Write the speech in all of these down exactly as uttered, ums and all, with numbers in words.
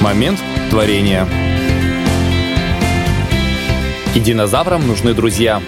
Момент творения. И динозаврам нужны друзья.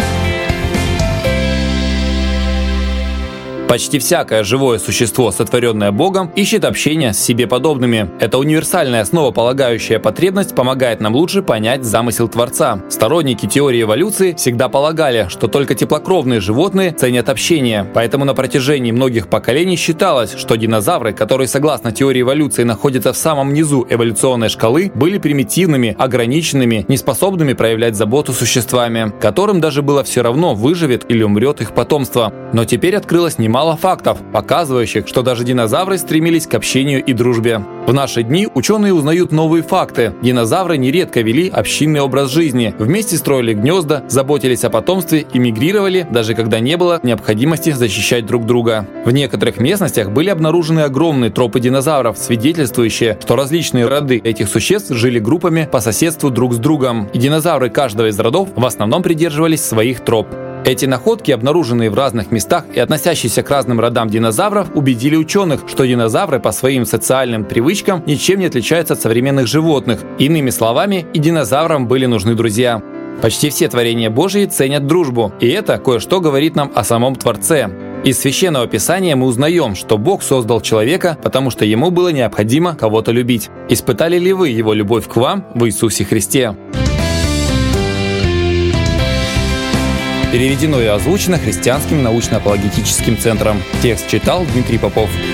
Почти всякое живое существо, сотворенное Богом, ищет общения с себе подобными. Эта универсальная основополагающая потребность помогает нам лучше понять замысел Творца. Сторонники теории эволюции всегда полагали, что только теплокровные животные ценят общение. Поэтому на протяжении многих поколений считалось, что динозавры, которые согласно теории эволюции находятся в самом низу эволюционной шкалы, были примитивными, ограниченными, неспособными проявлять заботу существами, которым даже было все равно, выживет или умрет их потомство. Но теперь открылось немало фактов, показывающих, что даже динозавры стремились к общению и дружбе. В наши дни ученые узнают новые факты. Динозавры нередко вели общинный образ жизни, вместе строили гнезда, заботились о потомстве и мигрировали, даже когда не было необходимости защищать друг друга. В некоторых местностях были обнаружены огромные тропы динозавров, свидетельствующие, что различные роды этих существ жили группами по соседству друг с другом. И динозавры каждого из родов в основном придерживались своих троп. Эти находки, обнаруженные в разных местах и относящиеся к разным родам динозавров, убедили ученых, что динозавры по своим социальным привычкам ничем не отличаются от современных животных. Иными словами, и динозаврам были нужны друзья. Почти все творения Божьи ценят дружбу, и это кое-что говорит нам о самом Творце. Из Священного Писания мы узнаем, что Бог создал человека, потому что ему было необходимо кого-то любить. Испытали ли вы его любовь к вам в Иисусе Христе? Переведено и озвучено Христианским научно-апологетическим центром. Текст читал Дмитрий Попов.